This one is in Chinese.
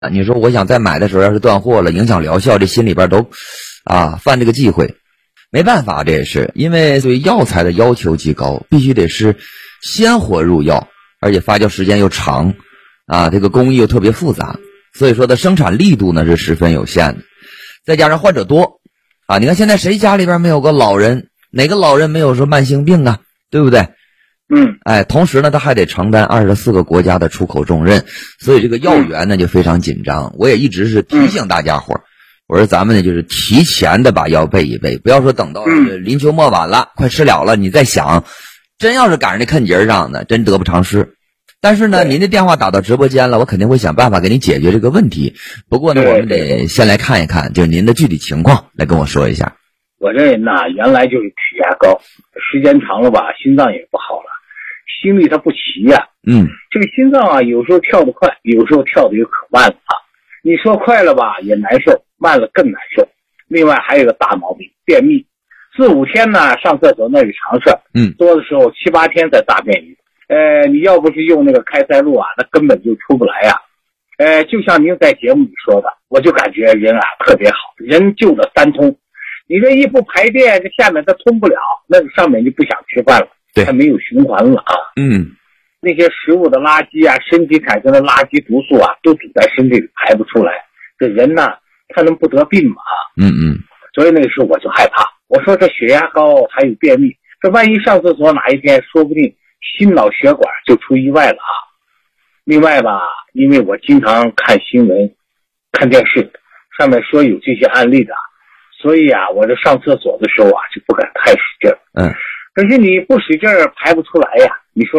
你说我想再买的时候要是断货了，影响疗效，这心里边都犯这个忌讳。没办法，这也是因为对药材的要求极高，必须得是鲜活入药，而且发酵时间又长这个工艺又特别复杂，所以说的生产力度呢是十分有限的。再加上患者多你看现在谁家里边没有个老人，哪个老人没有说慢性病啊，对不对？同时呢他还得承担24个国家的出口重任，所以这个药源呢就非常紧张。我也一直是提醒大家伙我说咱们呢就是提前的把药备一备，不要说等到临秋末晚了快吃了你再想，真要是赶上这坑节上呢真得不偿失。但是呢您的电话打到直播间了，我肯定会想办法给你解决这个问题。不过呢我们得先来看一看就是您的具体情况，来跟我说一下。 我这人呢原来就是血压高，时间长了吧心脏也不好了，心律它不齐这个心脏有时候跳得快，有时候跳得又可慢了你说快了吧也难受，慢了更难受。另外还有个大毛病，便秘，4、5天呢上厕所那是常事多的时候7、8天才大便一次。你要不是用那个开塞露那根本就出不来就像您在节目里说的，我就感觉人特别好，人就得三通。你这一不排便，这下面它通不了，那上面就不想吃饭了，它没有循环了那些食物的垃圾身体产生的垃圾毒素都堵在身体里排不出来，这人呢他能不得病吗所以那个时候我就害怕，我说这血压高还有便秘，这万一上厕所哪一天说不定心脑血管就出意外了另外吧，因为我经常看新闻看电视，上面说有这些案例的，所以我这上厕所的时候就不敢太使劲可是你不使劲排不出来你说